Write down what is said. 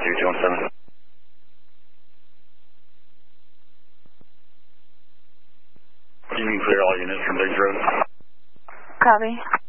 217. You can clear all units from Biggs Road. Copy.